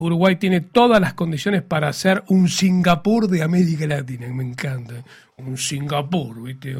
Uruguay tiene todas las condiciones para ser un Singapur de América Latina, me encanta. Un Singapur, ¿viste?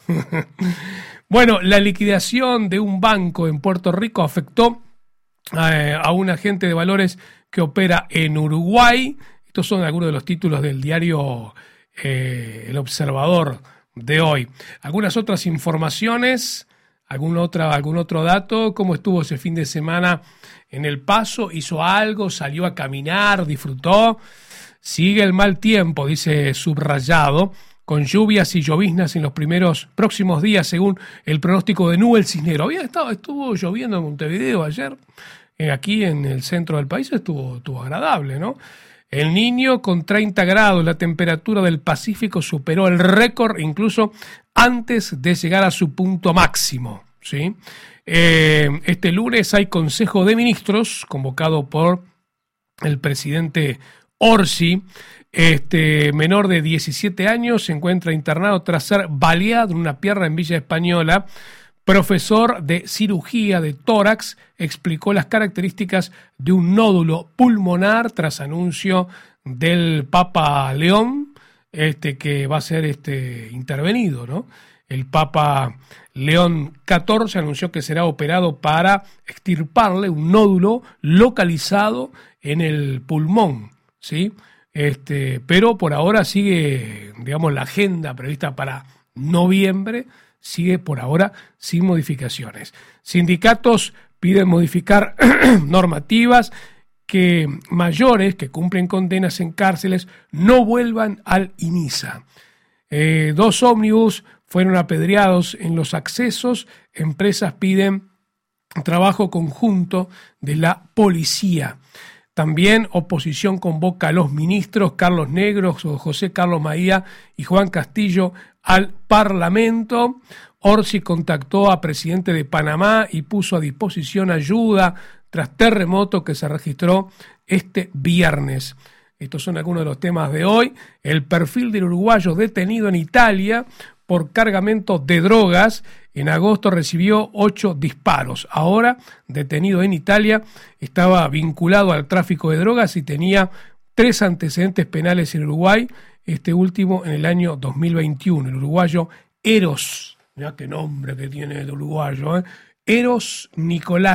Bueno, la liquidación de un banco en Puerto Rico afectó a un agente de valores que opera en Uruguay. Estos son algunos de los títulos del diario El Observador de hoy. Algunas otras informaciones, algún otro dato. ¿Cómo estuvo ese fin de semana en El Paso? ¿Hizo algo? ¿Salió a caminar? ¿Disfrutó? Sigue el mal tiempo, dice subrayado, con lluvias y lloviznas en los próximos días, según el pronóstico de Nubel Cisnero. Estuvo lloviendo en Montevideo ayer, aquí en el centro del país, estuvo agradable, ¿no? El Niño con 30 grados, la temperatura del Pacífico superó el récord incluso antes de llegar a su punto máximo, ¿sí? Este lunes hay Consejo de Ministros convocado por el presidente Orsi. Menor de 17 años se encuentra internado tras ser baleado en una pierna en Villa Española. Profesor de cirugía de tórax explicó las características de un nódulo pulmonar tras anuncio del Papa León, que va a ser intervenido, ¿no? El Papa León XIV anunció que será operado para extirparle un nódulo localizado en el pulmón, ¿sí? Pero por ahora sigue, digamos, la agenda prevista para noviembre, sigue por ahora sin modificaciones. Sindicatos piden modificar normativas que mayores que cumplen condenas en cárceles no vuelvan al INISA. 2 ómnibus fueron apedreados en los accesos. Empresas piden trabajo conjunto de la policía. También oposición convoca a los ministros Carlos Negros, José Carlos Maía y Juan Castillo al Parlamento. Orsi contactó a presidente de Panamá y puso a disposición ayuda tras terremoto que se registró este viernes. Estos son algunos de los temas de hoy. El perfil del uruguayo detenido en Italia por cargamento de drogas. En agosto recibió 8 disparos. Ahora, detenido en Italia, estaba vinculado al tráfico de drogas y tenía 3 antecedentes penales en Uruguay, este último en el año 2021. El uruguayo Eros, mirá qué nombre que tiene el uruguayo, Eros Nicola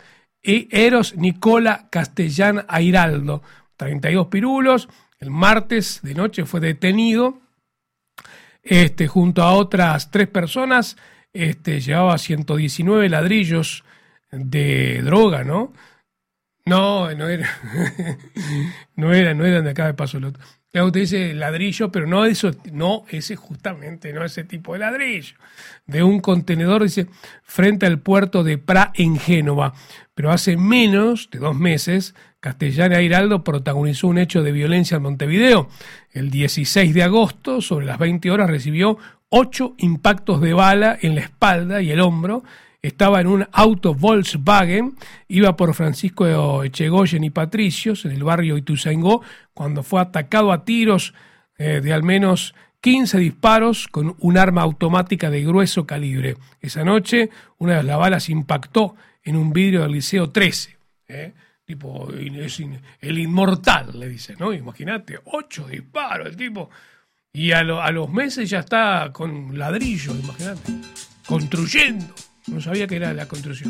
Castellán Airaldo, 32 pirulos. El martes de noche fue detenido junto a otras 3 personas. Llevaba 119 ladrillos de droga, ¿no? No era. no eran de acá de Paso del Otro. Claro, usted dice ladrillo, pero no eso, no, ese justamente, no ese tipo de ladrillo. De un contenedor, dice, frente al puerto de Pra en Génova. Pero hace menos de 2 meses, Castellán Airaldo protagonizó un hecho de violencia en Montevideo. El 16 de agosto, sobre las 20 horas, recibió 8 impactos de bala en la espalda y el hombro. Estaba en un auto Volkswagen, iba por Francisco Echegoyen y Patricios, en el barrio Ituzaingó, cuando fue atacado a tiros de al menos 15 disparos con un arma automática de grueso calibre. Esa noche, una de las balas impactó en un vidrio del Liceo 13. Tipo, el inmortal, le dicen, ¿no? Imagínate, 8 disparos el tipo. Y a los meses ya está con ladrillo, imagínate, construyendo. No sabía que era la construcción.